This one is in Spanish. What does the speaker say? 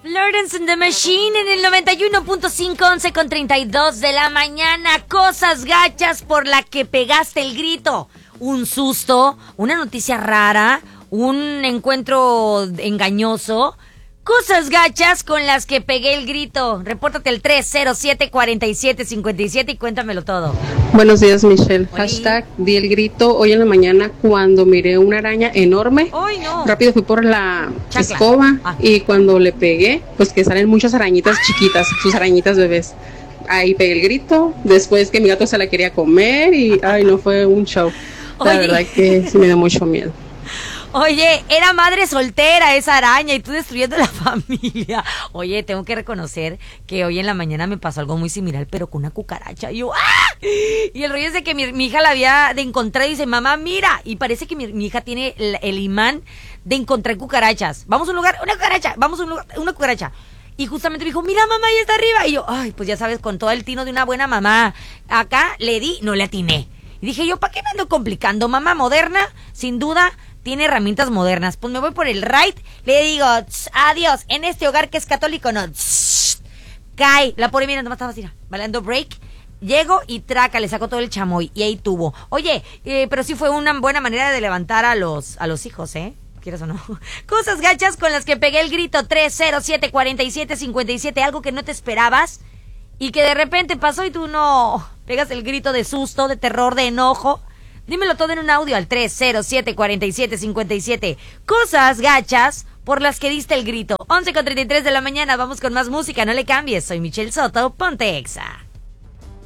Florence and the Machine en el 91.5, 11:32 de la mañana. Cosas gachas por la que pegaste el grito. Un susto, una noticia rara, un encuentro engañoso. Cosas gachas con las que pegué el grito. Repórtate al 307-4757 y cuéntamelo todo. Buenos días, Michelle. Oli. Hashtag di el grito hoy en la mañana cuando miré una araña enorme. ¡Ay, no! Rápido fui por la Chancla. escoba Ah. y cuando le pegué, pues que salen muchas arañitas chiquitas, sus arañitas bebés. Ahí pegué el grito, después que mi gato se la quería comer y ay, no, fue un show. La Oye. verdad que sí me dio mucho miedo. Oye, era madre soltera esa araña y tú destruyendo la familia. Oye, tengo que reconocer que hoy en la mañana me pasó algo muy similar, pero con una cucaracha. Y yo, ¡ah! Y el rollo es de que mi hija la había de encontrar y dice, mamá, mira. Y parece que mi hija tiene el imán de encontrar cucarachas. Vamos a un lugar, una cucaracha. Vamos a un lugar, una cucaracha. Y justamente me dijo, mira, mamá, ahí está arriba. Y yo, ay, pues ya sabes, con todo el tino de una buena mamá. Acá le di, no le atiné. Y dije yo, ¿para qué me ando complicando? Mamá moderna, sin duda, tiene herramientas modernas. Pues me voy por el right, le digo, adiós, en este hogar que es católico, no. Cae, la pobre mira, nomás estaba así, bailando break. Llego y traca, le saco todo el chamoy y ahí tuvo. Oye, pero sí fue una buena manera de levantar a los hijos, ¿eh? ¿Quieres o no? Cosas gachas con las que pegué el grito 307-4757, algo que no te esperabas y que de repente pasó y tú no pegas el grito de susto, de terror, de enojo. Dímelo todo en un audio al 307-4757. Cosas gachas por las que diste el grito. 11:33 de la mañana, vamos con más música, no le cambies. Soy Michelle Soto, ponte Exa.